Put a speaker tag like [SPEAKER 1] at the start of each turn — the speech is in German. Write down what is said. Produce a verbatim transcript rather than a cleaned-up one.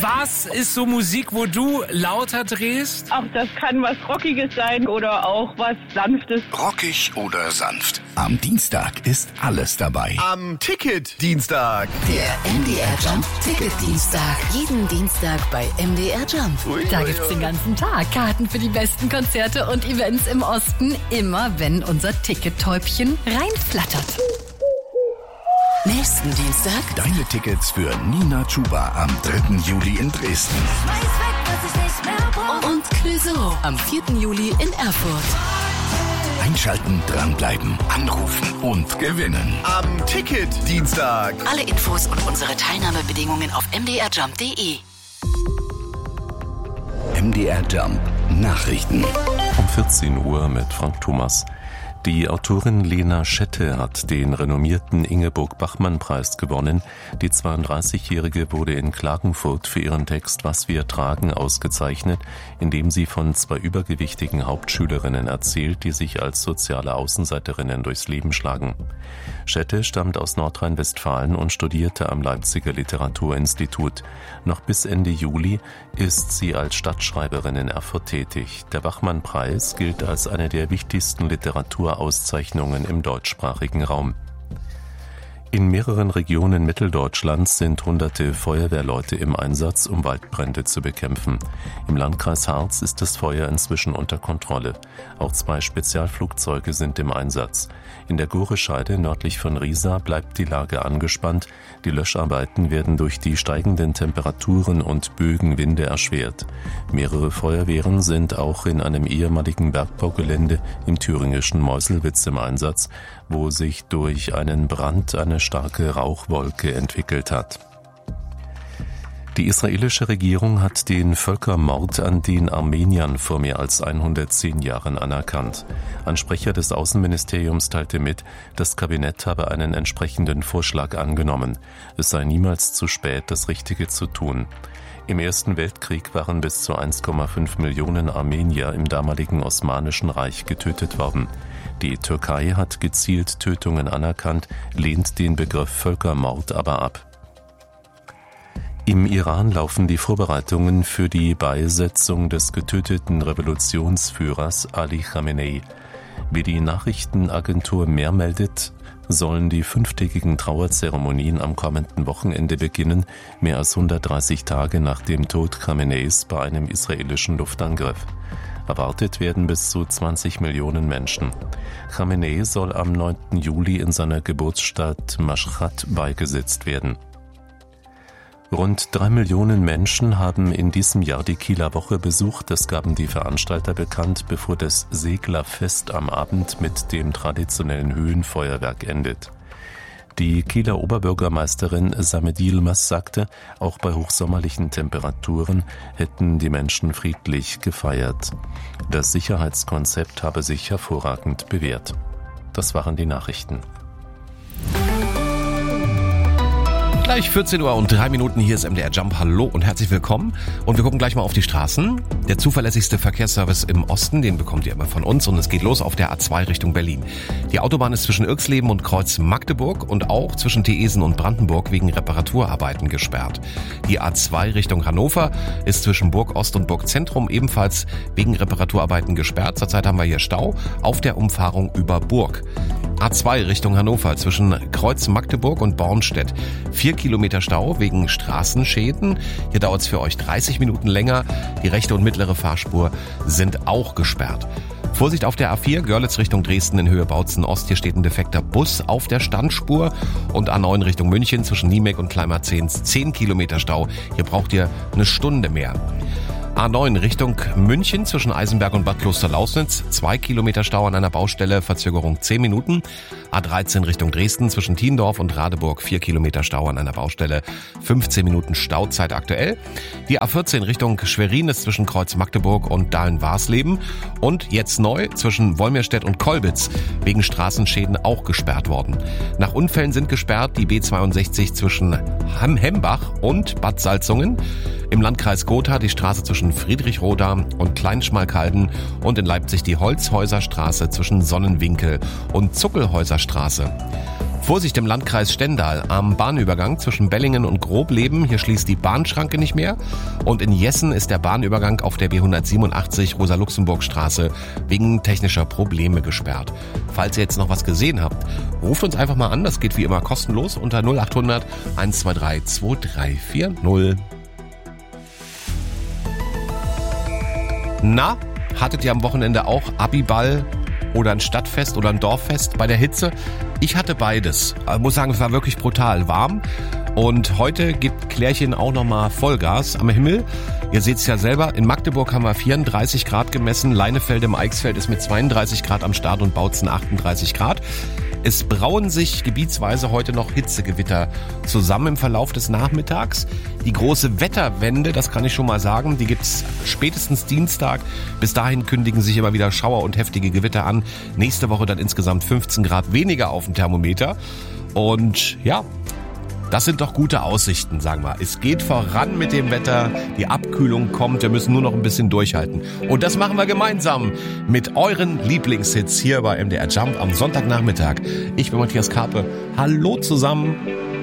[SPEAKER 1] Was ist so Musik, wo du lauter drehst?
[SPEAKER 2] Ach, das kann was Rockiges sein oder auch was Sanftes.
[SPEAKER 3] Rockig oder sanft. Am Dienstag ist alles dabei.
[SPEAKER 4] Am Ticket-Dienstag.
[SPEAKER 5] Der M D R Jump Ticket-Dienstag. Jeden Dienstag bei M D R Jump.
[SPEAKER 4] Ui,
[SPEAKER 5] Da
[SPEAKER 4] ui,
[SPEAKER 5] gibt's
[SPEAKER 4] ui.
[SPEAKER 5] den ganzen Tag Karten für die besten Konzerte und Events im Osten. Immer wenn unser Tickettäubchen reinflattert. Nächsten Dienstag
[SPEAKER 3] Deine Tickets für Nina Chuba am dritten Juli in Dresden.
[SPEAKER 5] und Clouseau am vierten Juli in Erfurt.
[SPEAKER 3] Einschalten, dranbleiben, anrufen und gewinnen.
[SPEAKER 4] Am Ticket-Dienstag.
[SPEAKER 5] Alle Infos und unsere Teilnahmebedingungen auf m d r jump punkt d e.
[SPEAKER 3] M D R Jump Nachrichten.
[SPEAKER 6] Um vierzehn Uhr mit Frank Thomas. Die Autorin Lena Schette hat den renommierten Ingeborg-Bachmann-Preis gewonnen. Die zweiunddreißigjährige wurde in Klagenfurt für ihren Text »Was wir tragen« ausgezeichnet, indem sie von zwei übergewichtigen Hauptschülerinnen erzählt, die sich als soziale Außenseiterinnen durchs Leben schlagen. Schette stammt aus Nordrhein-Westfalen und studierte am Leipziger Literaturinstitut. Noch bis Ende Juli ist sie als Stadtschreiberin in Erfurt tätig. Der Bachmann-Preis gilt als eine der wichtigsten Literaturauszeichnungen im deutschsprachigen Raum. In mehreren Regionen Mitteldeutschlands sind hunderte Feuerwehrleute im Einsatz, um Waldbrände zu bekämpfen. Im Landkreis Harz ist das Feuer inzwischen unter Kontrolle. Auch zwei Spezialflugzeuge sind im Einsatz. In der Gorescheide nördlich von Riesa bleibt die Lage angespannt. Die Löscharbeiten werden durch die steigenden Temperaturen und Bögenwinde erschwert. Mehrere Feuerwehren sind auch in einem ehemaligen Bergbaugelände im thüringischen Meuselwitz im Einsatz, wo sich durch einen Brand eine starke Rauchwolke entwickelt hat. Die israelische Regierung hat den Völkermord an den Armeniern vor mehr als hundertzehn Jahren anerkannt. Ein Sprecher des Außenministeriums teilte mit, das Kabinett habe einen entsprechenden Vorschlag angenommen. Es sei niemals zu spät, das Richtige zu tun. Im Ersten Weltkrieg waren bis zu eins Komma fünf Millionen Armenier im damaligen Osmanischen Reich getötet worden. Die Türkei hat gezielt Tötungen anerkannt, lehnt den Begriff Völkermord aber ab. Im Iran laufen die Vorbereitungen für die Beisetzung des getöteten Revolutionsführers Ali Khamenei. Wie die Nachrichtenagentur Mehr meldet, sollen die fünftägigen Trauerzeremonien am kommenden Wochenende beginnen, mehr als hundertdreißig Tage nach dem Tod Khameneis bei einem israelischen Luftangriff. Erwartet werden bis zu zwanzig Millionen Menschen. Khamenei soll am neunten Juli in seiner Geburtsstadt Mashhad beigesetzt werden. Rund drei Millionen Menschen haben in diesem Jahr die Kieler Woche besucht. Das gaben die Veranstalter bekannt, bevor das Seglerfest am Abend mit dem traditionellen Höhenfeuerwerk endet. Die Kieler Oberbürgermeisterin Samet Yilmaz sagte, auch bei hochsommerlichen Temperaturen hätten die Menschen friedlich gefeiert. Das Sicherheitskonzept habe sich hervorragend bewährt. Das waren die Nachrichten.
[SPEAKER 7] Gleich vierzehn Uhr und drei Minuten, hier ist M D R Jump. Hallo und herzlich willkommen. Und wir gucken gleich mal auf die Straßen. Der zuverlässigste Verkehrsservice im Osten, den bekommt ihr immer von uns. Und es geht los auf der A zwei Richtung Berlin. Die Autobahn ist zwischen Irxleben und Kreuz Magdeburg und auch zwischen Theesen und Brandenburg wegen Reparaturarbeiten gesperrt. Die A zwei Richtung Hannover ist zwischen Burg Ost und Burg Zentrum ebenfalls wegen Reparaturarbeiten gesperrt. Zurzeit haben wir hier Stau auf der Umfahrung über Burg. A zwei Richtung Hannover zwischen Kreuz Magdeburg und Bornstedt. Vier Kilometer Stau wegen Straßenschäden. Hier dauert es für euch dreißig Minuten länger. Die rechte und mittlere Fahrspur sind auch gesperrt. Vorsicht auf der A vier, Görlitz Richtung Dresden in Höhe Bautzen Ost. Hier steht ein defekter Bus auf der Standspur. Und A neun Richtung München zwischen Niemek und Kleinmarzehns zehn Kilometer Stau. Hier braucht ihr eine Stunde mehr. A neun Richtung München zwischen Eisenberg und Bad Klosterlausnitz. Zwei Kilometer Stau an einer Baustelle, Verzögerung zehn Minuten. A dreizehn Richtung Dresden zwischen Thiendorf und Radeburg. Vier Kilometer Stau an einer Baustelle, fünfzehn Minuten Stauzeit aktuell. Die A vierzehn Richtung Schwerin ist zwischen Kreuz Magdeburg und Dahlen-Warsleben. Und jetzt neu zwischen Wolmirstedt und Kolbitz wegen Straßenschäden auch gesperrt worden. Nach Unfällen sind gesperrt die B zweiundsechzig zwischen Hamm-Hembach und Bad Salzungen. Im Landkreis Gotha die Straße zwischen Friedrichroda und Kleinschmalkalden und in Leipzig die Holzhäuserstraße zwischen Sonnenwinkel und Zuckelhäuserstraße. Vorsicht im Landkreis Stendal am Bahnübergang zwischen Bellingen und Grobleben. Hier schließt die Bahnschranke nicht mehr. Und in Jessen ist der Bahnübergang auf der B hundertsiebenundachtzig Rosa-Luxemburg-Straße wegen technischer Probleme gesperrt. Falls ihr jetzt noch was gesehen habt, ruft uns einfach mal an. Das geht wie immer kostenlos unter null acht hundert eins zwei drei zwei drei vier null. Na, hattet ihr am Wochenende auch Abiball oder ein Stadtfest oder ein Dorffest bei der Hitze? Ich hatte beides. Ich muss sagen, es war wirklich brutal warm. Und heute gibt Klärchen auch nochmal Vollgas am Himmel. Ihr seht es ja selber, in Magdeburg haben wir vierunddreißig Grad gemessen, Leinefeld im Eichsfeld ist mit zweiunddreißig Grad am Start und Bautzen achtunddreißig Grad. Es brauen sich gebietsweise heute noch Hitzegewitter zusammen im Verlauf des Nachmittags. Die große Wetterwende, das kann ich schon mal sagen, die gibt's spätestens Dienstag. Bis dahin kündigen sich immer wieder Schauer und heftige Gewitter an. Nächste Woche dann insgesamt fünfzehn Grad weniger auf dem Thermometer. Und ja, das sind doch gute Aussichten, sagen wir. Es geht voran mit dem Wetter, die Abkühlung kommt, wir müssen nur noch ein bisschen durchhalten. Und das machen wir gemeinsam mit euren Lieblingshits hier bei M D R Jump am Sonntagnachmittag. Ich bin Matthias Karpe. Hallo zusammen.